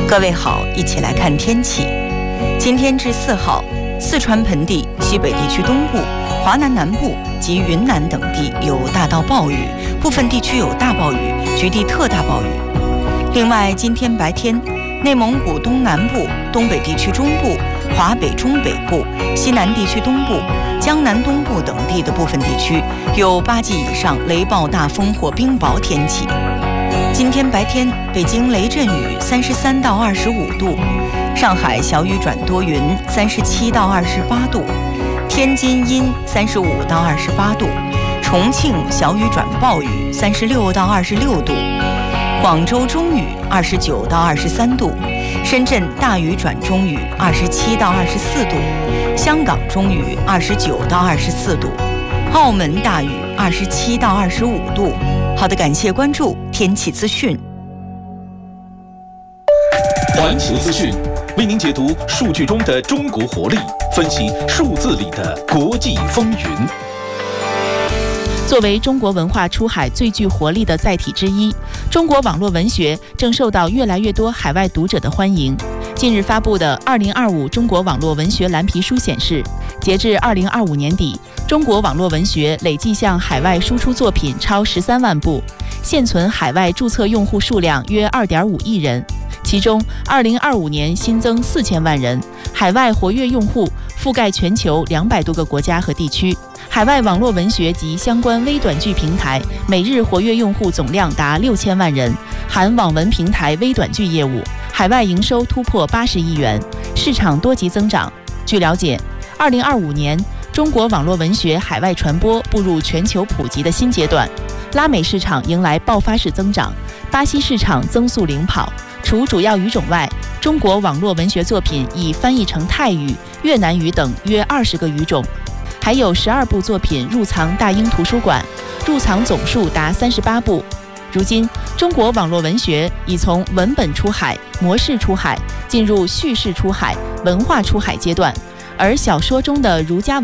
各位好，一起来看天气。今天至4号，四川盆地、西北地区东部、华南南部及云南等地有大到暴雨，部分地区有大暴雨，局地特大暴雨。另外，今天白天，内蒙古东南部、东北地区中部、华北中北部、西南地区东部、江南东部等地的部分地区有8级以上雷暴大风或冰雹天气。今天白天，北京雷阵雨33到25度，上海小雨转多云37到28度，天津阴35到28度，重庆小雨转暴雨36到26度，广州中雨29到23度，深圳大雨转中雨27到24度，香港中雨29到24度，澳门大雨27到25度。好的，感谢关注天气资讯。 环球资讯为您解读数据中的中国活力，分析数字里的国际风云。 作为中国文化出海最具活力的载体之一，中国网络文学正受到越来越多海外读者的欢迎。近日发布的2025中国网络文学蓝皮书显示，截至2025年底，中国网络文学累计向海外输出作品超13万部，现存海外注册用户数量约2.5亿人，其中2025年新增4000万人，海外活跃用户覆盖全球200多个国家和地区。海外网络文学及相关微短剧平台每日活跃用户总量达6000万人，含网文平台微短剧业务，海外营收突破80亿元，市场多级增长。据了解，2025年中国网络文学海外传播步入全球普及的新阶段，拉美市场迎来爆发式增长，巴西市场增速领跑。除主要语种外，中国网络文学作品已翻译成泰语、越南语等约20个语种，还有12部作品入藏大英图书馆，入藏总数达38部。如今，中国网络文学已从文本出海、模式出海，进入叙事出海、文化出海阶段，而小说中的儒家